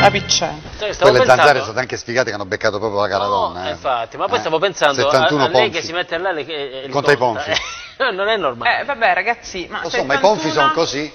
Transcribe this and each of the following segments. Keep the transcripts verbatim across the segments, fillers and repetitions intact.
La piccina. Quelle pensando... zanzare sono state anche sfigate che hanno beccato proprio la cara no, donna. Eh. infatti, ma poi eh? stavo pensando a, a lei ponfi. che si mette là le, eh, conta i ponfi. non è normale. Eh, vabbè ragazzi, ma Lo so, settantuno... ma i ponfi sono così.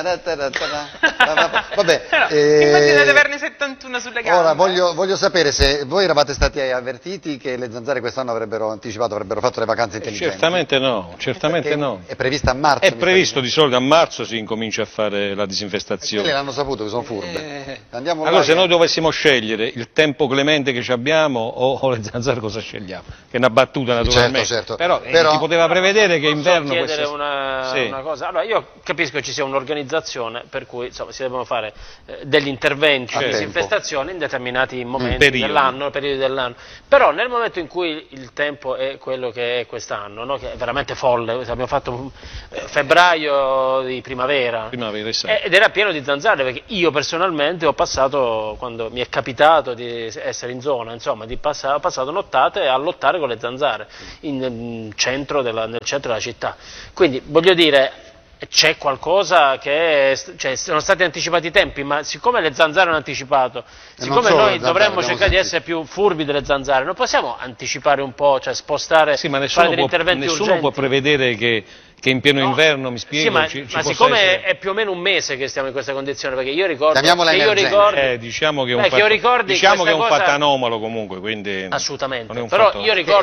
Vabbè, Però, eh, immaginate averne settantuno sulle gambe. Ora voglio, voglio sapere se voi eravate stati avvertiti che le zanzare quest'anno avrebbero anticipato, avrebbero fatto le vacanze intelligenti. Certamente no, certamente Perché no. È prevista a marzo. È previsto di solito a marzo si incomincia a fare la disinfestazione. Quelli l'hanno saputo che sono furbe. Eh, Andiamo allora là se che... noi dovessimo scegliere il tempo clemente che ci abbiamo o, o le zanzare, cosa scegliamo? Che è una battuta naturalmente. Certo, certo. Però, eh, Però... si poteva prevedere che inverno... Posso chiedere queste... una, sì. una cosa? Allora, io capisco che ci sia un'organizzazione per cui insomma, si devono fare eh, degli interventi di disinfestazione in determinati momenti dell'anno, periodi dell'anno. Però nel momento in cui il tempo è quello che è quest'anno, no? Che è veramente folle, abbiamo fatto eh, febbraio di primavera, primavera esatto. ed era pieno di zanzare, perché io personalmente ho passato, quando mi è capitato di essere in zona, insomma, di passare, ho passato nottate a lottare con le zanzare in, in centro della, nel centro della città. Quindi voglio dire, c'è qualcosa che, cioè, sono stati anticipati i tempi, ma siccome le zanzare hanno anticipato, siccome noi dovremmo cercare di essere più furbi delle zanzare, non possiamo anticipare un po', cioè spostare, sì, ma fare degli può, interventi nessuno urgenti? può prevedere che, che in pieno no. inverno, mi spiego, sì, ma, ci, ci ma possa siccome essere... è più o meno un mese che stiamo in questa condizione, perché io ricordo Chiamiamola che io ricordo, eh, diciamo che è un, beh, fatto, che ricordi diciamo che è un cosa... fatto anomalo comunque, quindi assolutamente, non è un però fatto... io ricordo